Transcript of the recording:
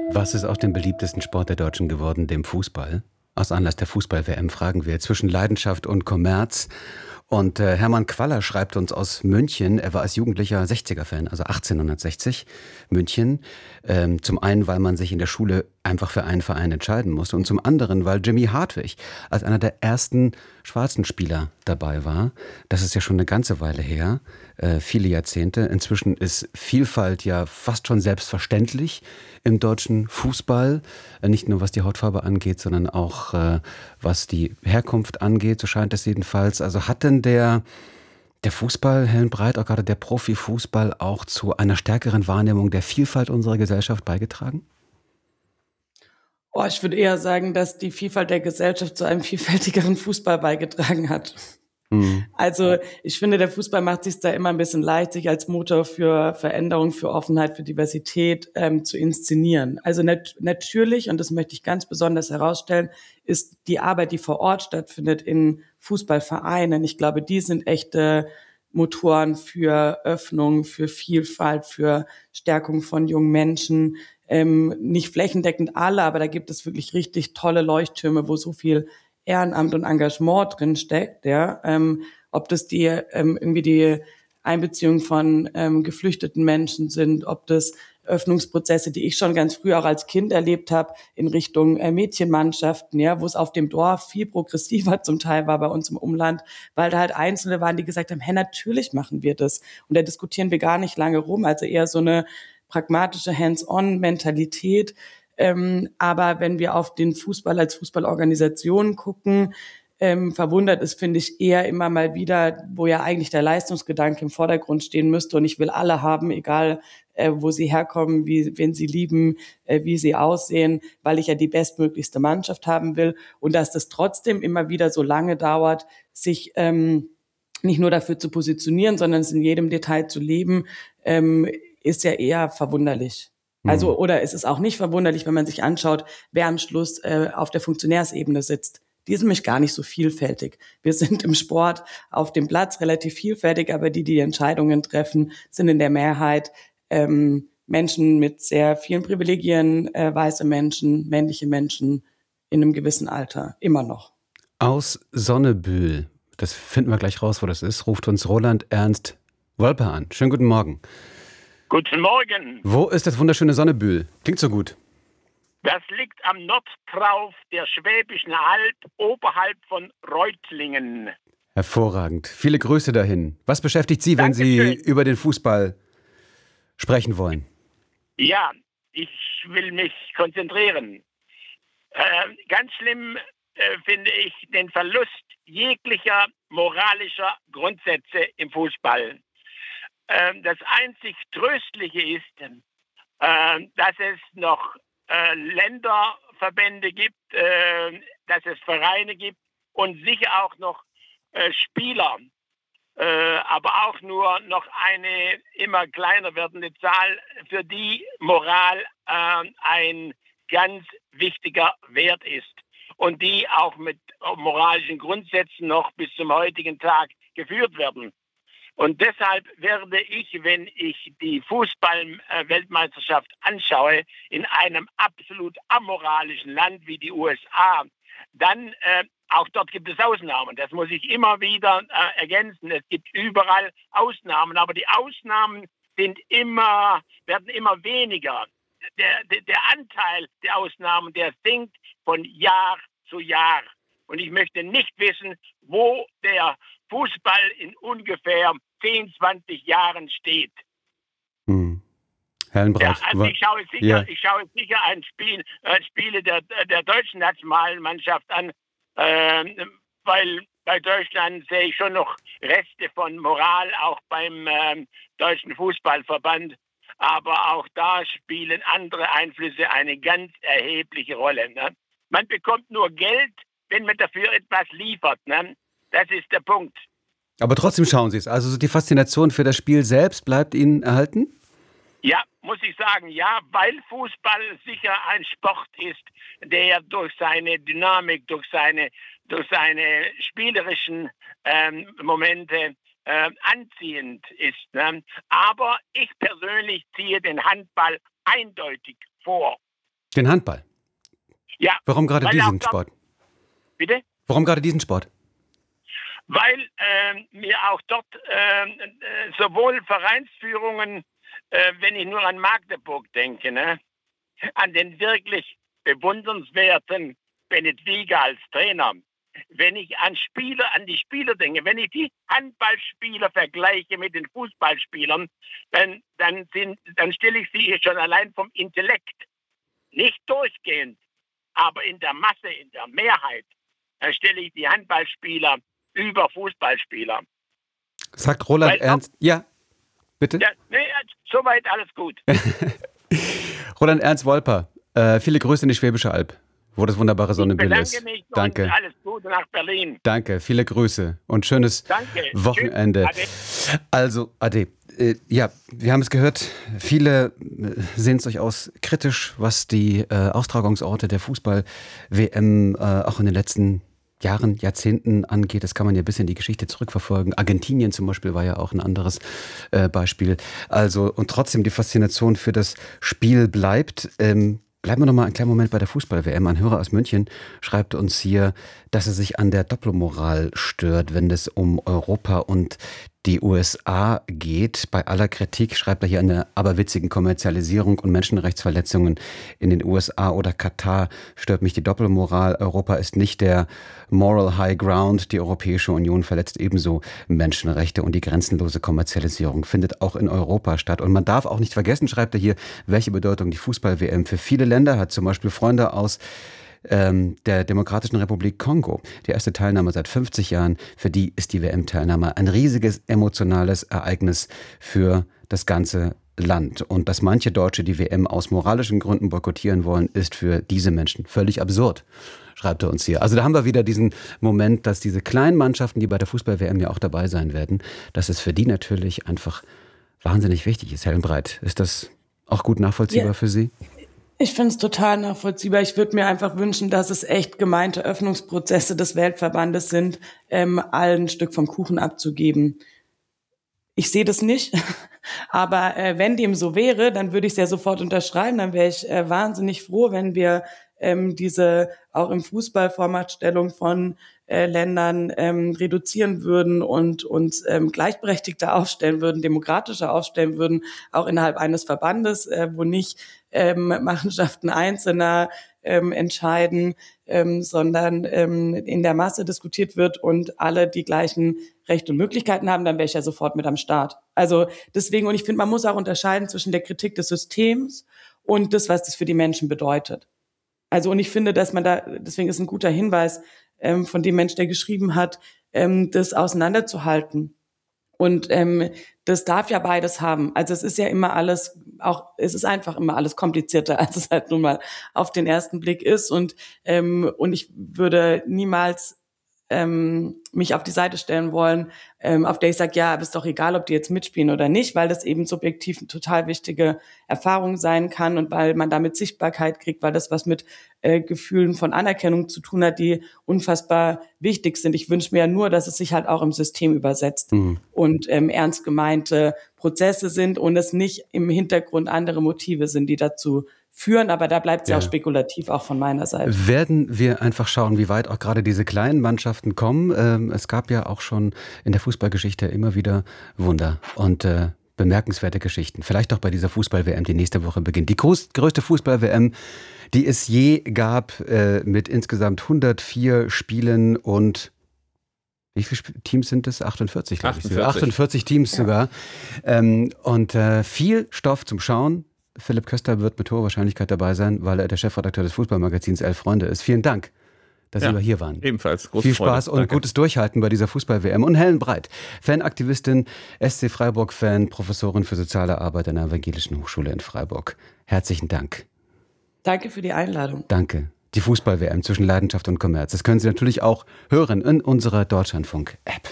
Was ist aus dem beliebtesten Sport der Deutschen geworden, dem Fußball? Aus Anlass der Fußball-WM fragen wir zwischen Leidenschaft und Kommerz. Und Hermann Qualler schreibt uns aus München. Er war als Jugendlicher 60er-Fan, also 1860, München. Zum einen, weil man sich in der Schule einfach für einen Verein entscheiden musste. Und zum anderen, weil Jimmy Hartwig als einer der ersten schwarzen Spieler dabei war. Das ist ja schon eine ganze Weile her, viele Jahrzehnte. Inzwischen ist Vielfalt ja fast schon selbstverständlich im deutschen Fußball. Nicht nur was die Hautfarbe angeht, sondern auch was die Herkunft angeht, so scheint es jedenfalls. Also hat denn der Fußball, Helen Breit, auch gerade der Profifußball, auch zu einer stärkeren Wahrnehmung der Vielfalt unserer Gesellschaft beigetragen? Oh, ich würde eher sagen, dass die Vielfalt der Gesellschaft zu einem vielfältigeren Fußball beigetragen hat. Mhm. Also ich finde, der Fußball macht sich da immer ein bisschen leicht, sich als Motor für Veränderung, für Offenheit, für Diversität zu inszenieren. Also natürlich, und das möchte ich ganz besonders herausstellen, ist die Arbeit, die vor Ort stattfindet in Fußballvereinen. Ich glaube, die sind echte Motoren für Öffnung, für Vielfalt, für Stärkung von jungen Menschen. Nicht flächendeckend alle, aber da gibt es wirklich richtig tolle Leuchttürme, wo so viel Ehrenamt und Engagement drin steckt, ja, ob das die irgendwie die Einbeziehung von geflüchteten Menschen sind, ob das Öffnungsprozesse, die ich schon ganz früh auch als Kind erlebt habe, in Richtung Mädchenmannschaften, ja, wo es auf dem Dorf viel progressiver zum Teil war bei uns im Umland, weil da halt Einzelne waren, die gesagt haben, hey, natürlich machen wir das. Und da diskutieren wir gar nicht lange rum, also eher so eine pragmatische Hands-on-Mentalität. Aber wenn wir auf den Fußball als Fußballorganisation gucken, verwundert es, finde ich, eher immer mal wieder, wo ja eigentlich der Leistungsgedanke im Vordergrund stehen müsste. Und ich will alle haben, egal wo sie herkommen, wen sie lieben, wie sie aussehen, weil ich ja die bestmöglichste Mannschaft haben will. Und dass das trotzdem immer wieder so lange dauert, sich nicht nur dafür zu positionieren, sondern es in jedem Detail zu leben, ist ja eher verwunderlich. Mhm. Also, oder ist es auch nicht verwunderlich, wenn man sich anschaut, wer am Schluss auf der Funktionärsebene sitzt. Die ist nämlich gar nicht so vielfältig. Wir sind im Sport auf dem Platz relativ vielfältig, aber die Entscheidungen treffen, sind in der Mehrheit Menschen mit sehr vielen Privilegien, weiße Menschen, männliche Menschen in einem gewissen Alter, immer noch. Aus Sonnebühl, das finden wir gleich raus, wo das ist, ruft uns Roland Ernst Wolper an. Schönen guten Morgen. Guten Morgen. Wo ist das wunderschöne Sonnebühl? Klingt so gut. Das liegt am Nordtrauf der Schwäbischen Alb oberhalb von Reutlingen. Hervorragend. Viele Grüße dahin. Was beschäftigt Sie, wenn Sie Dankeschön. über den Fußball sprechen wollen? Ja, ich will mich konzentrieren. Ganz schlimm finde ich den Verlust jeglicher moralischer Grundsätze im Fußball. Das einzig Tröstliche ist, dass es noch Länderverbände gibt, dass es Vereine gibt und sicher auch noch Spieler, aber auch nur noch eine immer kleiner werdende Zahl, für die Moral ein ganz wichtiger Wert ist und die auch mit moralischen Grundsätzen noch bis zum heutigen Tag geführt werden. Und deshalb werde ich, wenn ich die Fußball-Weltmeisterschaft anschaue, in einem absolut amoralischen Land wie die USA, dann auch dort gibt es Ausnahmen. Das muss ich immer wieder ergänzen. Es gibt überall Ausnahmen, aber die Ausnahmen werden immer weniger. Der Anteil der Ausnahmen, der sinkt von Jahr zu Jahr. Und ich möchte nicht wissen, wo der Fußball in ungefähr 10, 20 Jahren steht. Herrenbreit. Ja, also ich schaue sicher Spiele der deutschen Nationalmannschaft an, weil bei Deutschland sehe ich schon noch Reste von Moral, auch beim Deutschen Fußballverband. Aber auch da spielen andere Einflüsse eine ganz erhebliche Rolle. Ne? Man bekommt nur Geld, wenn man dafür etwas liefert. Ne? Das ist der Punkt. Aber trotzdem schauen Sie es. Also die Faszination für das Spiel selbst bleibt Ihnen erhalten? Ja, muss ich sagen, ja, weil Fußball sicher ein Sport ist, der durch seine Dynamik, durch seine spielerischen Momente anziehend ist. Ne? Aber ich persönlich ziehe den Handball eindeutig vor. Den Handball. Ja. Warum gerade diesen Sport? Bitte? Warum gerade diesen Sport? Weil mir auch dort sowohl Vereinsführungen, wenn ich nur an Magdeburg denke, ne, an den wirklich bewundernswerten Bennett Wieger als Trainer, wenn ich an die Spieler denke, wenn ich die Handballspieler vergleiche mit den Fußballspielern, dann stelle ich sie schon allein vom Intellekt, nicht durchgehend, aber in der Masse, in der Mehrheit, dann stelle ich die Handballspieler über Fußballspieler. Sagt Roland Ernst. Ja, bitte? Ja, nee, soweit alles gut. Roland Ernst Wolper, viele Grüße in die Schwäbische Alb, wo das wunderbare Sonnenbild ist. Danke. Und alles Gute nach Berlin. Danke, viele Grüße und schönes Wochenende. Tschüss, Ade. Also, Ade, ja, wir haben es gehört, viele sehen es durchaus kritisch, was die Austragungsorte der Fußball-WM auch in den letzten Jahren, Jahrzehnten angeht. Das kann man ja bis in die Geschichte zurückverfolgen. Argentinien zum Beispiel war ja auch ein anderes Beispiel. Also, und trotzdem die Faszination für das Spiel bleibt. Bleiben wir noch mal einen kleinen Moment bei der Fußball-WM. Ein Hörer aus München schreibt uns hier, dass er sich an der Doppelmoral stört, wenn es um Europa und die USA geht. Bei aller Kritik schreibt er hier an der aberwitzigen Kommerzialisierung und Menschenrechtsverletzungen in den USA oder Katar stört mich die Doppelmoral. Europa ist nicht der Moral High Ground. Die Europäische Union verletzt ebenso Menschenrechte und die grenzenlose Kommerzialisierung findet auch in Europa statt. Und man darf auch nicht vergessen, schreibt er hier, welche Bedeutung die Fußball-WM für viele Länder hat. Zum Beispiel Freunde aus der Demokratischen Republik Kongo, die erste Teilnahme seit 50 Jahren, für die ist die WM-Teilnahme ein riesiges emotionales Ereignis für das ganze Land. Und dass manche Deutsche die WM aus moralischen Gründen boykottieren wollen, ist für diese Menschen völlig absurd, schreibt er uns hier. Also da haben wir wieder diesen Moment, dass diese kleinen Mannschaften, die bei der Fußball-WM ja auch dabei sein werden, dass es für die natürlich einfach wahnsinnig wichtig ist. Helen Breit, ist das auch gut nachvollziehbar für Sie? Ich finde es total nachvollziehbar. Ich würde mir einfach wünschen, dass es echt gemeinte Öffnungsprozesse des Weltverbandes sind, allen ein Stück vom Kuchen abzugeben. Ich sehe das nicht, aber wenn dem so wäre, dann würde ich es ja sofort unterschreiben. Dann wäre ich wahnsinnig froh, wenn wir diese auch im Fußball Vormachtstellung von Ländern reduzieren würden und uns gleichberechtigter aufstellen würden, demokratischer aufstellen würden, auch innerhalb eines Verbandes, wo nicht Machenschaften Einzelner entscheiden, sondern in der Masse diskutiert wird und alle die gleichen Rechte und Möglichkeiten haben, dann wäre ich ja sofort mit am Start. Also deswegen, und ich finde, man muss auch unterscheiden zwischen der Kritik des Systems und das, was das für die Menschen bedeutet. Also, und ich finde, dass man da, deswegen ist ein guter Hinweis von dem Mensch, der geschrieben hat, das auseinanderzuhalten. Und das darf ja beides haben. Also es ist ja immer alles, es ist einfach immer alles komplizierter, als es halt nun mal auf den ersten Blick ist. Und ich würde niemals mich auf die Seite stellen wollen, auf der ich sage, ja, aber ist doch egal, ob die jetzt mitspielen oder nicht, weil das eben subjektiv eine total wichtige Erfahrung sein kann und weil man damit Sichtbarkeit kriegt, weil das was mit Gefühlen von Anerkennung zu tun hat, die unfassbar wichtig sind. Ich wünsche mir ja nur, dass es sich halt auch im System übersetzt und ernst gemeinte Prozesse sind und es nicht im Hintergrund andere Motive sind, die dazu führen, aber da bleibt es ja auch spekulativ, auch von meiner Seite. Werden wir einfach schauen, wie weit auch gerade diese kleinen Mannschaften kommen. Es gab ja auch schon in der Fußballgeschichte immer wieder Wunder und bemerkenswerte Geschichten. Vielleicht auch bei dieser Fußball-WM, die nächste Woche beginnt. Die größte Fußball-WM, die es je gab, mit insgesamt 104 Spielen und wie viele Teams sind es? 48, glaube ich. 48 Teams sogar. Und viel Stoff zum Schauen. Philipp Köster wird mit hoher Wahrscheinlichkeit dabei sein, weil er der Chefredakteur des Fußballmagazins Elf Freunde ist. Vielen Dank, dass Sie hier waren. Ebenfalls. Viel Spaß und gutes Durchhalten bei dieser Fußball-WM. Und Helen Breit, Fanaktivistin, SC Freiburg-Fan, Professorin für soziale Arbeit an der Evangelischen Hochschule in Freiburg. Herzlichen Dank. Danke für die Einladung. Danke. Die Fußball-WM zwischen Leidenschaft und Kommerz. Das können Sie natürlich auch hören in unserer Deutschlandfunk-App.